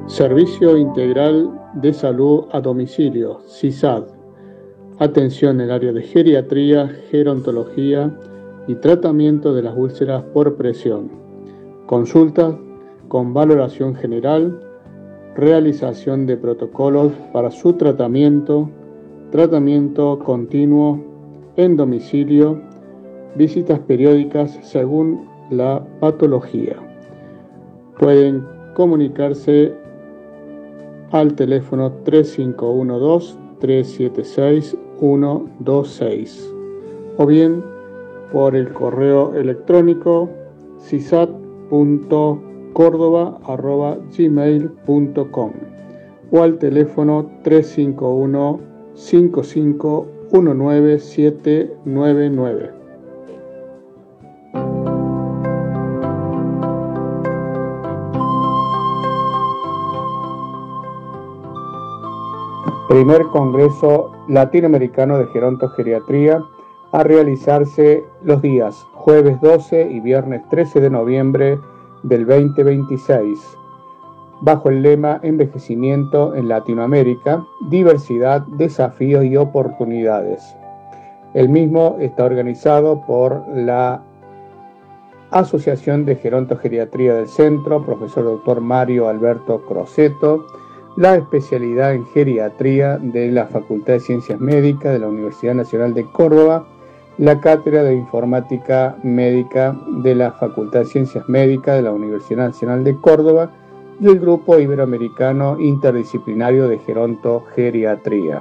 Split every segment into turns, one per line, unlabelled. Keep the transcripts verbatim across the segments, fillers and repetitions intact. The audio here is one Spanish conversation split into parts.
Servicio Integral de Salud a Domicilio, S I S A D. Atención en el área de geriatría, gerontología y tratamiento de las úlceras por presión. Consultas con valoración general, realización de protocolos para su tratamiento, tratamiento continuo en domicilio, visitas periódicas según la patología. Pueden comunicarse al teléfono tres cinco uno dos, tres siete seis, uno dos seis o bien por el correo electrónico sisat punto córdoba arroba gmail punto com o al teléfono tres cinco uno, cinco cinco uno nueve, siete nueve nueve. Primer Congreso Latinoamericano de Gerontogeriatría a realizarse los días jueves doce y viernes trece de noviembre del veinte veintiséis, bajo el lema Envejecimiento en Latinoamérica, diversidad, desafíos y oportunidades. El mismo está organizado por la Asociación de Gerontogeriatría del Centro, profesor doctor Mario Alberto Crosetto, la especialidad en geriatría de la Facultad de Ciencias Médicas de la Universidad Nacional de Córdoba, la Cátedra de Informática Médica de la Facultad de Ciencias Médicas de la Universidad Nacional de Córdoba y el Grupo Iberoamericano Interdisciplinario de Gerontogeriatría.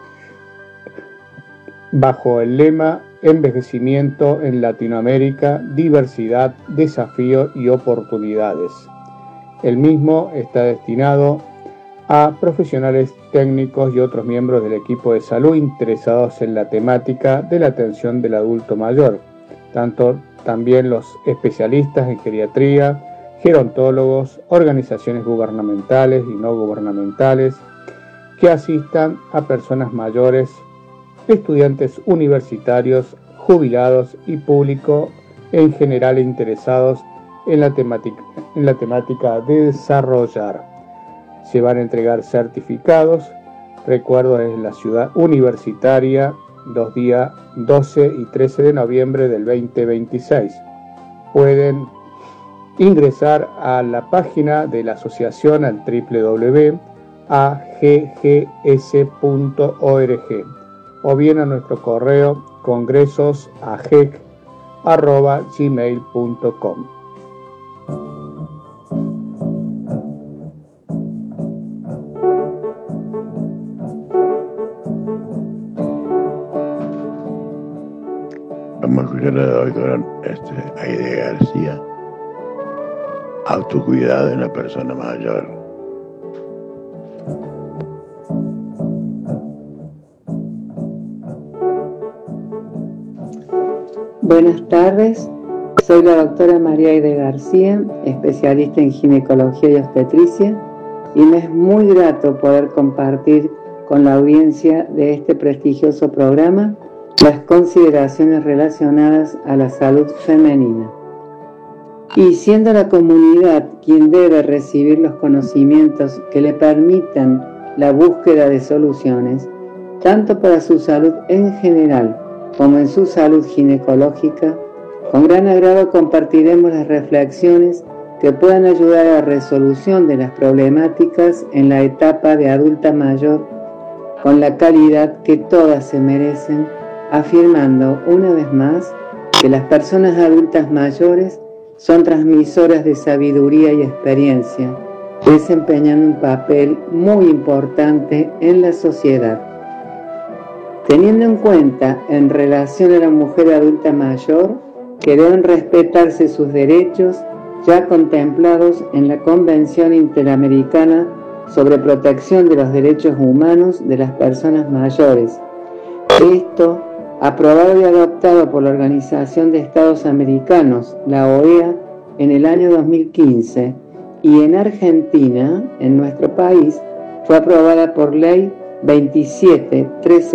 Bajo el lema Envejecimiento en Latinoamérica, diversidad, desafío y oportunidades. El mismo está destinado a profesionales técnicos y otros miembros del equipo de salud interesados en la temática de la atención del adulto mayor, tanto también los especialistas en geriatría, gerontólogos, organizaciones gubernamentales y no gubernamentales que asistan a personas mayores, estudiantes universitarios, jubilados y público en general interesados en la temática, en la temática de desarrollar. Se van a entregar certificados, recuerdo es la ciudad universitaria, los días doce y trece de noviembre del veinte veintiséis. Pueden ingresar a la página de la asociación al doble u doble u doble u punto a g g s punto org o bien a nuestro correo congresos a g e c arroba gmail punto com.
Vamos a escuchar a la doctora este, Aide García. Autocuidado en la persona mayor.
Buenas tardes, soy la doctora María Aide García, especialista en ginecología y obstetricia, y me es muy grato poder compartir con la audiencia de este prestigioso programa las consideraciones relacionadas a la salud femenina. Y siendo la comunidad quien debe recibir los conocimientos que le permitan la búsqueda de soluciones, tanto para su salud en general como en su salud ginecológica, con gran agrado compartiremos las reflexiones que puedan ayudar a la resolución de las problemáticas en la etapa de adulta mayor, con la calidad que todas se merecen, afirmando una vez más que las personas adultas mayores son transmisoras de sabiduría y experiencia, desempeñando un papel muy importante en la sociedad. Teniendo en cuenta, en relación a la mujer adulta mayor, que deben respetarse sus derechos ya contemplados en la Convención Interamericana sobre Protección de los Derechos Humanos de las Personas Mayores. Esto, aprobado y adoptado por la Organización de Estados Americanos, la O E A, en el año dos mil quince, y en Argentina, en nuestro país, fue aprobada por ley veintisiete mil trescientos